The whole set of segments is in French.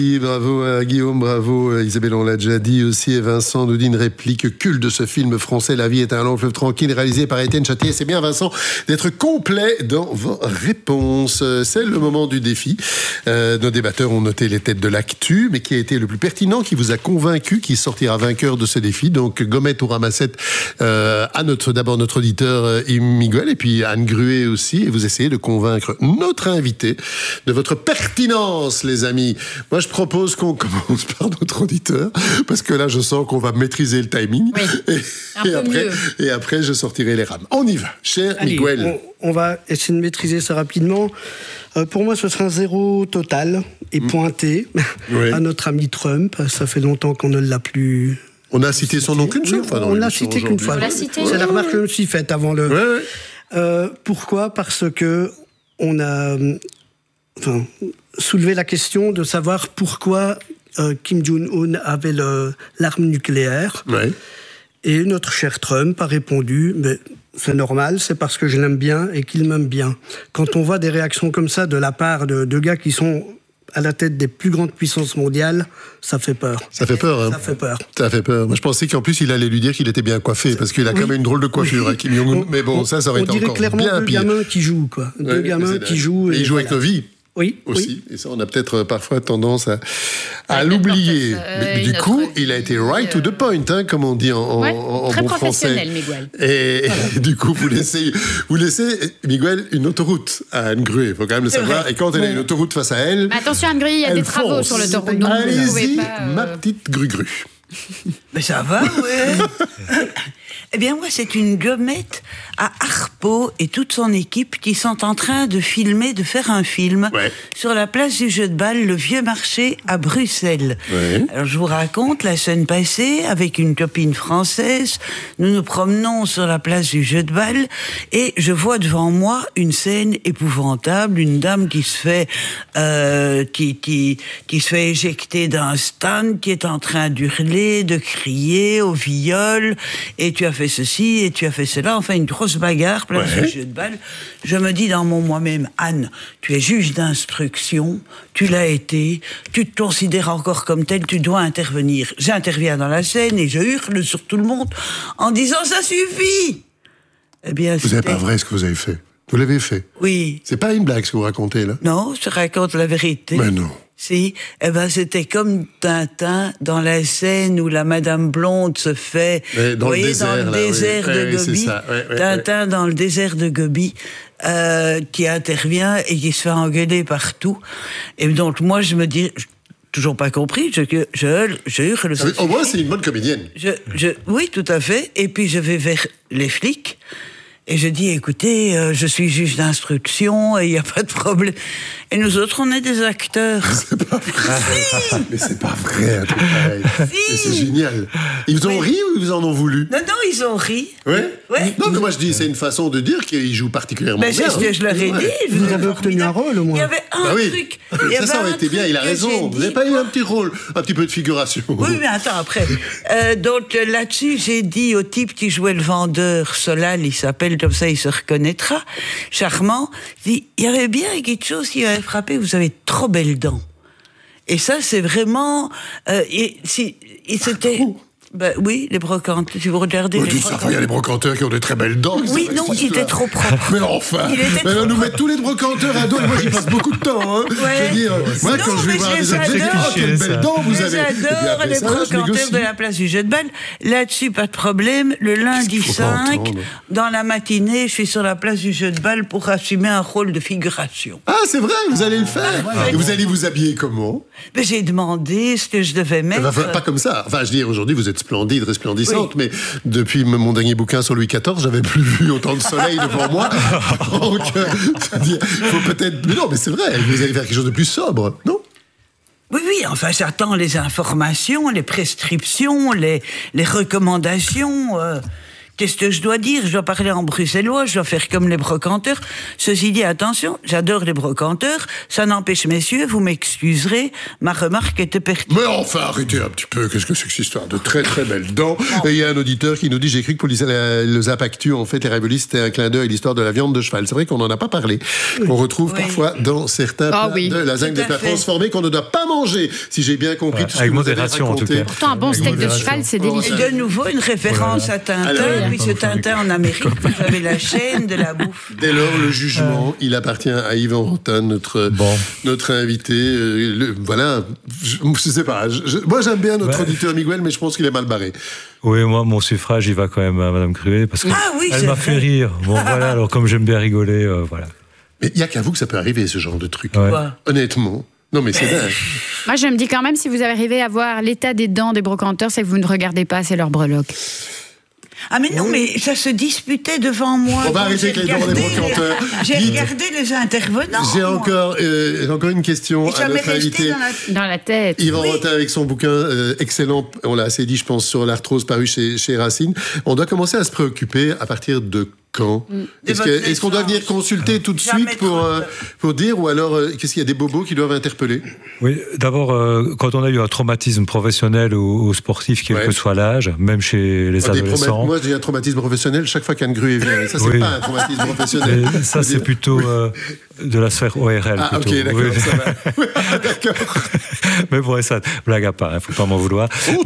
Bravo à Guillaume, bravo à Isabelle, on l'a déjà dit aussi, et Vincent nous dit une réplique culte de ce film français, La vie est un long fleuve tranquille, réalisé par Étienne Châtier. C'est bien, Vincent, d'être complet dans vos réponses. C'est le moment du défi. Nos débatteurs ont noté les têtes de l'actu, mais qui a été le plus pertinent, qui vous a convaincu, qui sortira vainqueur de ce défi. Donc, gommette ou ramassette à d'abord notre auditeur Miguel, et puis Anne Gruet aussi, et vous essayez de convaincre notre invité de votre pertinence, les amis. Moi, je propose qu'on commence par notre auditeur, parce que là, je sens qu'on va maîtriser le timing. Oui, et après, je sortirai les rames. On y va, cher Miguel. On va essayer de maîtriser ça rapidement. Pour moi, ce sera un 0 total et pointé à notre ami Trump. Ça fait longtemps qu'on ne l'a plus... On a cité son nom qu'une seule fois. On l'a cité qu'une fois. C'est la remarque que je me suis faite avant le... Pourquoi ? Parce que on a... soulever la question de savoir pourquoi Kim Jong-un avait l'arme nucléaire. Ouais. Et notre cher Trump a répondu, mais c'est normal, c'est parce que je l'aime bien et qu'il m'aime bien. Quand on voit des réactions comme ça de la part de gars qui sont à la tête des plus grandes puissances mondiales, ça fait peur. Ça fait peur, hein. Ça fait peur. Ça fait peur. Moi, je pensais qu'en plus, il allait lui dire qu'il était bien coiffé, parce qu'il a quand même une drôle de coiffure, hein, Kim Jong-un. Mais bon, ça aurait été encore bien pire. On dirait clairement deux gamins qui jouent, quoi. Deux gamins qui jouent. Et ils jouent avec nos vies. Oui, aussi. Oui. Et ça, on a peut-être parfois tendance à l'oublier. Mais du coup, il a été right to the point, hein, comme on dit en très bon professionnel, français. Miguel. Et du coup, vous laissez, Miguel, une autoroute à Anne Gruet. Il faut quand même le savoir. Et quand elle a une autoroute face à elle... Mais attention, Anne Gruet, il y a des travaux sur l'autoroute. Donc allez-y, ma petite gru-gru. Mais ça va, ouais. Eh bien, moi, c'est une gommette à Harpo et toute son équipe qui sont en train de faire un film sur la place du jeu de balle, le Vieux Marché à Bruxelles. Ouais. Alors, je vous raconte, la semaine passée, avec une copine française, nous nous promenons sur la place du jeu de balle et je vois devant moi une scène épouvantable, une dame qui se fait qui se fait éjecter d'un stand, qui est en train d'hurler, de crier au viol, et tu as fait ceci, et tu as fait cela, enfin une grosse bagarre, place du jeu de balle. Je me dis dans mon moi-même, Anne, tu es juge d'instruction, tu l'as été, tu te considères encore comme tel, tu dois intervenir. J'interviens dans la scène et je hurle sur tout le monde en disant, ça suffit. Eh bien, vous n'êtes pas vrai ce que vous avez fait. Vous l'avez fait. Oui. C'est pas une blague ce que vous racontez là. Non, je raconte la vérité. Mais non. Si, c'était comme Tintin dans la scène où la Madame Blonde se fait, dans le désert de Gobi. Tintin dans le désert de Gobi, qui intervient et qui se fait engueuler partout. Et donc moi je me dis, toujours pas compris, je hurle. Au moins c'est une bonne comédienne. Oui, tout à fait. Et puis je vais vers les flics. Et je dis, écoutez, je suis juge d'instruction et il n'y a pas de problème. Et nous autres, on est des acteurs. C'est pas vrai. Mais c'est pas vrai, un truc pareil. Mais c'est génial. Ils vous ont ri ou ils vous en ont voulu? Non, ils ont ri. Ouais. Non, mais moi je dis, c'est une façon de dire qu'ils jouent particulièrement bien. C'est ce que je leur ai dit. Vous avez obtenu un rôle, au moins. Il y avait un truc. Ça aurait été bien, il a raison. Vous n'avez pas eu un petit rôle, un petit peu de figuration. Oui, mais attends, après. Donc là-dessus, j'ai dit au type qui jouait le vendeur, Solal, il s'appelle comme ça, il se reconnaîtra, charmant, il y avait bien quelque chose qui m'avait frappé, vous avez trop belles dents. Et ça, c'est vraiment... c'était... oui, les brocanteurs, si vous regardez... Il y a les brocanteurs qui ont de très belles dents. Oui, non, il était trop propre. Mais enfin, nous mettre tous les brocanteurs à dos, et moi j'y passe beaucoup de temps. Hein. Je veux dire, moi quand je vais voir des objets, quelles belles dents vous avez. J'adore les brocanteurs de la place du jeu de balle. Là-dessus, pas de problème. Le lundi 5, dans la matinée, je suis sur la place du jeu de balle pour assumer un rôle de figuration. Ah, c'est vrai, vous allez le faire. Et vous allez vous habiller comment? J'ai demandé ce que je devais mettre. Pas comme ça. Enfin, je veux dire, aujourd'hui, vous êtes splendide, resplendissante, mais depuis mon dernier bouquin sur Louis XIV, j'avais plus vu autant de soleil devant moi. Donc, il faut peut-être... Mais non, mais c'est vrai, vous allez faire quelque chose de plus sobre, non? Oui, enfin, j'attends les informations, les prescriptions, les recommandations qu'est-ce que je dois dire? Je dois parler en bruxellois, je dois faire comme les brocanteurs. Ceci dit, attention, j'adore les brocanteurs. Ça n'empêche, messieurs, vous m'excuserez, ma remarque était pertinente. Mais enfin, arrêtez un petit peu. Qu'est-ce que c'est que cette histoire de très très belles dents? Et il y a un auditeur qui nous dit, j'ai cru que pour le Zap Actu, en fait, les raviolis, c'était un clin d'œil à l'histoire de la viande de cheval. C'est vrai qu'on n'en a pas parlé. On retrouve parfois dans certains plats de lasagne des plats transformés qu'on ne doit pas manger, si j'ai bien compris tout ce que vous avez raconté. En tout cas. Pourtant, un bon steak de cheval, c'est délicieux. Et de nouveau, une référence à Tintin, puisque Tintin en Amérique, vous avez la chaîne de la bouffe. Dès lors, le jugement, il appartient à Yvan Rotin, notre invité. Voilà, je sais pas. Moi, j'aime bien notre auditeur Miguel, mais je pense qu'il est mal barré. Oui, moi, mon suffrage, il va quand même à Madame Cruet, parce qu'elle m'a fait rire. Bon, voilà, alors comme j'aime bien rigoler, voilà. Mais il n'y a qu'à vous que ça peut arriver, ce genre de truc. Ouais. Honnêtement. Non, mais c'est dingue. Moi, je me dis quand même, si vous arrivez à voir l'état des dents des brocanteurs, c'est que vous ne regardez pas assez leurs breloques. Ah mais non, mais ça se disputait devant moi. On va arrêter avec les dents des brocanteurs. J'ai regardé les intervenants. J'ai encore une question à notre invité. Dans la tête. Yvan Rotin avec son bouquin excellent, on l'a assez dit, je pense, sur l'arthrose paru chez Racine. On doit commencer à se préoccuper à partir de quand? Est-ce qu'on doit venir consulter tout de suite pour dire, ou alors qu'est-ce qu'il y a des bobos qui doivent interpeller? Oui, d'abord, quand on a eu un traumatisme professionnel ou sportif, quel que soit l'âge, même chez les adolescents. Moi, j'ai un traumatisme professionnel chaque fois qu'Anne Grue vient. Ça, c'est pas un traumatisme professionnel. Et ça, c'est plutôt de la sphère ORL. Ah, plutôt. ok, d'accord, ça va. D'accord. Mais bon, ça, blague à part, faut pas m'en vouloir.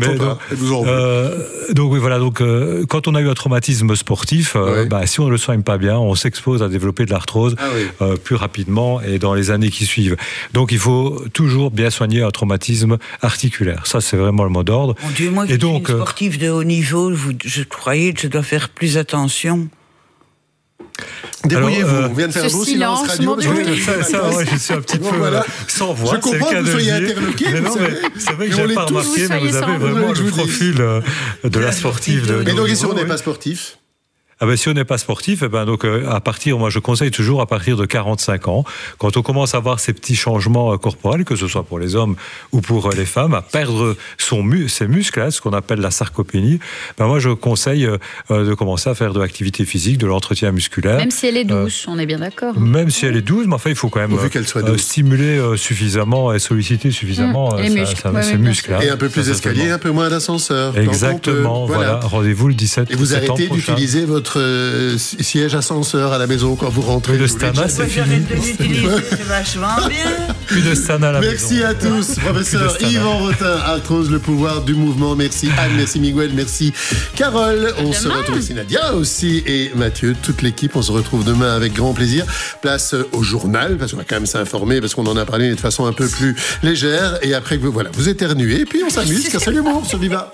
Donc oui, voilà. Donc, quand on a eu un traumatisme sportif, si on ne le soigne pas bien, on s'expose à développer de l'arthrose plus rapidement et dans les années qui suivent. Donc, il faut toujours bien soigner un traumatisme articulaire. Ça, c'est vraiment le mot d'ordre. Mon Dieu, moi, je suis une sportive de haut niveau. Je croyais que je dois faire plus attention. Débrouillez-vous, on vient de faire un beau silence radio. Je suis un petit peu sans voix. Je comprends que vous soyez interloqué. C'est vrai que je n'ai pas remarqué, mais vous avez vraiment le profil de la sportive. Et donc, si on n'est pas sportif? Si on n'est pas sportif, moi je conseille toujours à partir de 45 ans, quand on commence à voir ces petits changements corporels, que ce soit pour les hommes ou pour les femmes, à perdre ses muscles, ce qu'on appelle la sarcopénie, moi je conseille de commencer à faire de l'activité physique, de l'entretien musculaire. Même si elle est douce, on est bien d'accord. Même si elle est douce, mais enfin il faut quand même stimuler suffisamment et solliciter suffisamment ses muscles. Et un peu plus d'escalier, un peu moins d'ascenseur. Exactement, voilà. Rendez-vous le 17 septembre. Et vous arrêtez d'utiliser votre siège ascenseur à la maison quand vous rentrez. Le Stana, c'est fini. C'est vachement bien. Plus de Stana à la maison. Merci à tous, professeur Yvan Rotin, Arthrose, le pouvoir du mouvement. Merci Anne, merci Miguel, merci Carole. On se retrouve ici, Nadia aussi et Mathieu, toute l'équipe. On se retrouve demain avec grand plaisir. Place au journal, parce qu'on va quand même s'informer, parce qu'on en a parlé de façon un peu plus légère. Et après, vous éternuez, et puis on s'amuse, car c'est l'humour sur Viva.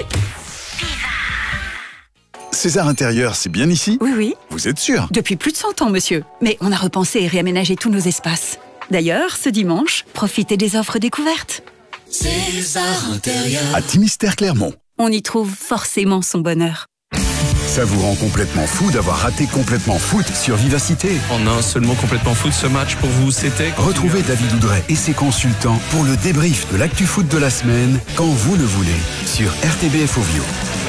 César Intérieur, c'est bien ici? Oui. Vous êtes sûr? Depuis plus de 100 ans, monsieur. Mais on a repensé et réaménagé tous nos espaces. D'ailleurs, ce dimanche, profitez des offres découvertes. César Intérieur. À Timistère Clermont. On y trouve forcément son bonheur. Ça vous rend complètement fou d'avoir raté Complètement Foot sur Vivacité. En un seul mot, Complètement Foot, ce match pour vous, c'était... Retrouvez David Oudret et ses consultants pour le débrief de l'actu foot de la semaine, quand vous le voulez, sur RTBF Ovio.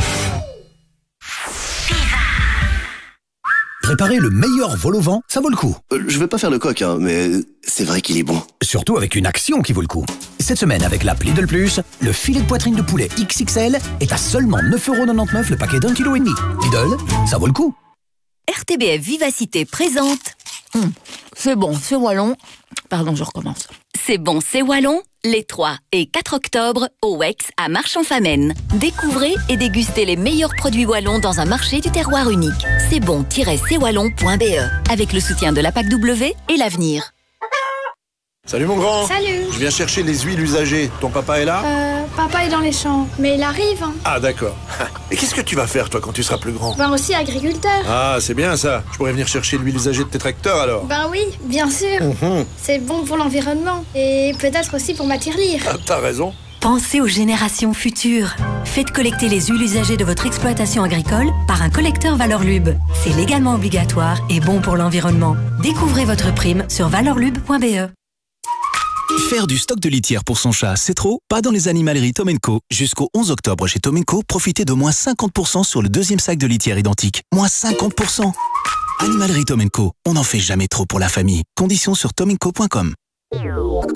Préparer le meilleur vol au vent, ça vaut le coup. Je vais pas faire le coq, mais c'est vrai qu'il est bon. Surtout avec une action qui vaut le coup. Cette semaine, avec l'app Lidl Plus, le filet de poitrine de poulet XXL est à seulement 9,99€ le paquet d'1,5 kg. Lidl, ça vaut le coup. RTBF Vivacité présente... C'est bon, c'est wallon. Pardon, je recommence. C'est bon, c'est wallon, les 3 et 4 octobre au WEX à Marchand-Famenne. Découvrez et dégustez les meilleurs produits wallons dans un marché du terroir unique. C'est bon-cwallon.be avec le soutien de la PAC W et l'avenir. Salut mon grand. Salut. Je viens chercher les huiles usagées. Ton papa est là? Papa est dans les champs, mais il arrive. Ah d'accord. Et qu'est-ce que tu vas faire toi quand tu seras plus grand? Ben aussi agriculteur. Ah c'est bien ça. Je pourrais venir chercher l'huile usagée de tes tracteurs alors? Ben oui, bien sûr. C'est bon pour l'environnement et peut-être aussi pour ma tirelire. Ah, t'as raison. Pensez aux générations futures. Faites collecter les huiles usagées de votre exploitation agricole par un collecteur Valorlub. C'est légalement obligatoire et bon pour l'environnement. Découvrez votre prime sur valorlub.be. Faire du stock de litière pour son chat, c'est trop? Pas dans les animaleries Tom & Co. Jusqu'au 11 octobre chez Tom & Co, profitez de moins 50% sur le deuxième sac de litière identique. Moins 50%. Animalerie Tom & Co. On n'en fait jamais trop pour la famille. Conditions sur tomandco.com.